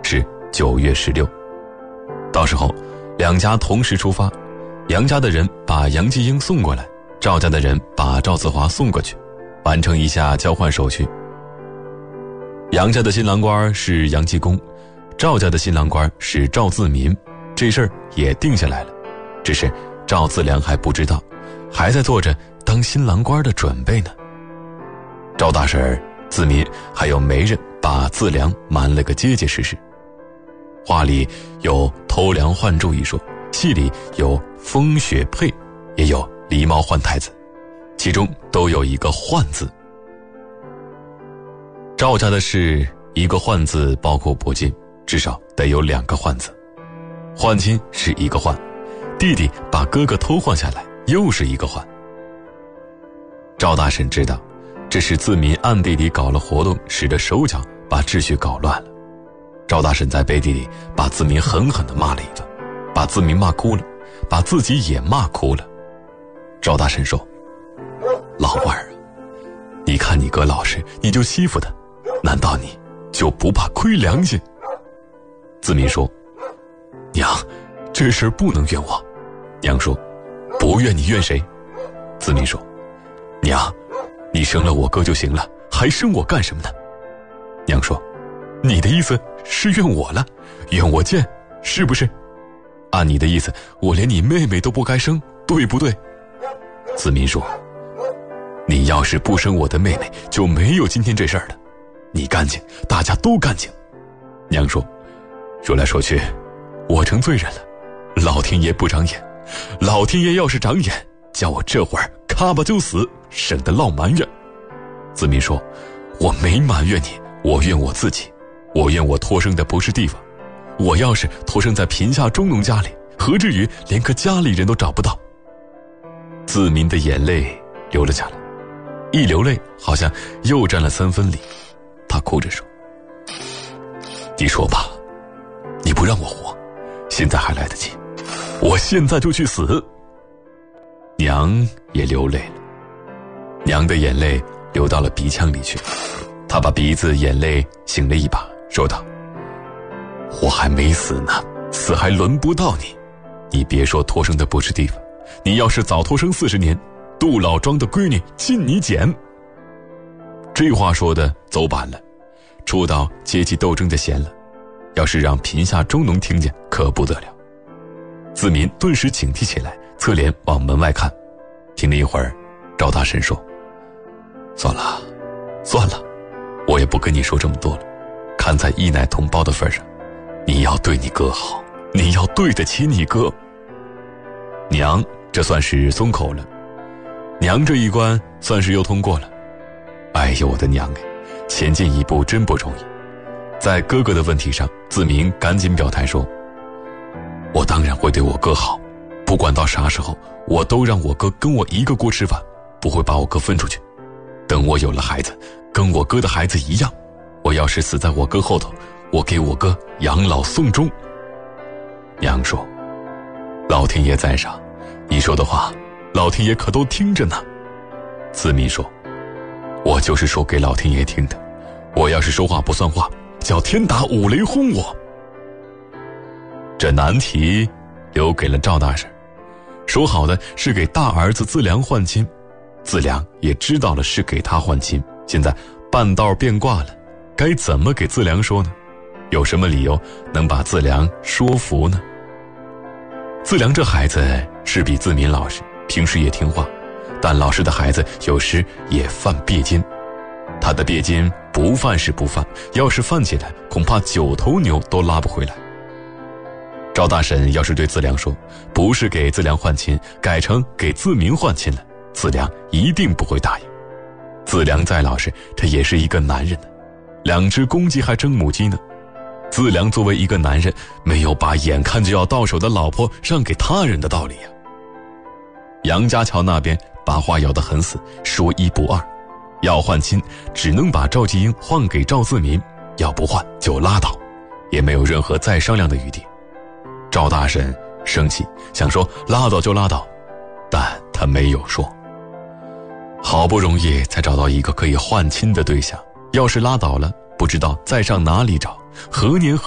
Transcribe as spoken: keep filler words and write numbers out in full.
至九月十六。到时候两家同时出发，杨家的人把杨继英送过来，赵家的人把赵子华送过去，完成一下交换手续。杨家的新郎官是杨继功，赵家的新郎官是赵自民，这事儿也定下来了，只是赵自良还不知道，还在做着当新郎官的准备呢。赵大婶、自民还有媒人把自良瞒了个结结实实。话里有偷梁换柱一说，戏里有风雪配，也有狸猫换太子，其中都有一个换字。赵家的事一个换字包括不尽，至少得有两个换字。换亲是一个换，弟弟把哥哥偷换下来又是一个换。赵大婶知道这是自民暗地里搞了活动，使得手脚把秩序搞乱了。赵大婶在背地里把自民狠狠地骂了一顿，把自民骂哭了，把自己也骂哭了。赵大婶说：老伴儿啊，你看你哥老实，你就欺负他，难道你就不怕亏良心？自民说：娘，这事不能怨我。娘说：不怨你怨谁？自民说：娘，你生了我哥就行了，还生我干什么呢？娘说：你的意思是怨我了，怨我贱，是不是？按你的意思，我连你妹妹都不该生，对不对？子民说：你要是不生我的妹妹，就没有今天这事儿了。你干净，大家都干净。娘说：说来说去，我成罪人了，老天爷不长眼，老天爷要是长眼，叫我这会儿咔吧就死，省得落埋怨。子民说：我没埋怨你，我怨我自己，我怨我托生的不是地方，我要是托生在贫下中农家里，何至于连个家里人都找不到？自民的眼泪流了下来，一流泪好像又沾了三分梨。他哭着说：你说吧，你不让我活，现在还来得及，我现在就去死。娘也流泪了，娘的眼泪流到了鼻腔里去，她把鼻子眼泪擤了一把，说道：我还没死呢，死还轮不到你，你别说托生的不是地方，你要是早托生四十年，杜老庄的闺女尽你捡。这话说的走板了，触到阶级斗争的弦了，要是让贫下中农听见可不得了。自民顿时警惕起来，侧脸往门外看，听了一会儿，赵大婶说：算了算了，我也不跟你说这么多了，看在一奶同胞的份上，你要对你哥好，你要对得起你哥。娘这算是松口了，娘这一关算是又通过了。哎呦我的娘哎，前进一步真不容易。在哥哥的问题上，自民赶紧表态说：我当然会对我哥好，不管到啥时候，我都让我哥跟我一个锅吃饭，不会把我哥分出去。等我有了孩子，跟我哥的孩子一样，我要是死在我哥后头，我给我哥养老送终。娘说：老天爷在上，你说的话老天爷可都听着呢。自民说：我就是说给老天爷听的，我要是说话不算话，叫天打五雷轰我。这难题留给了赵大婶，说好的是给大儿子自良换亲，自良也知道了是给他换亲，现在半道变卦了，该怎么给自良说呢？有什么理由能把自良说服呢？自良这孩子是比自民老实，平时也听话，但老实的孩子有时也犯别筋，他的别筋不犯是不犯，要是犯起来，恐怕九头牛都拉不回来。赵大婶要是对自良说，不是给自良换亲，改成给自民换亲了，自良一定不会答应。自良再老实，这也是一个男人呢，两只公鸡还争母鸡呢。自良作为一个男人，没有把眼看就要到手的老婆让给他人的道理呀。杨家桥那边把话咬得很死，说一不二，要换亲只能把赵继英换给赵自民，要不换就拉倒，也没有任何再商量的余地。赵大婶生气，想说拉倒就拉倒，但他没有说。好不容易才找到一个可以换亲的对象，要是拉倒了，不知道再上哪里找，何年何